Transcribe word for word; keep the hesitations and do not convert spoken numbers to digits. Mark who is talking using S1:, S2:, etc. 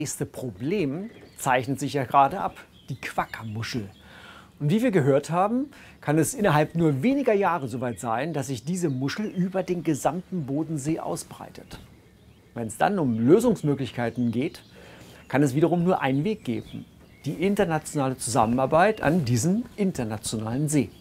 S1: nächste Problem zeichnet sich ja gerade ab, die Quakkermuschel. Und wie wir gehört haben, kann es innerhalb nur weniger Jahre soweit sein, dass sich diese Muschel über den gesamten Bodensee ausbreitet. Wenn es dann um Lösungsmöglichkeiten geht, kann es wiederum nur einen Weg geben: die internationale Zusammenarbeit an diesem internationalen See.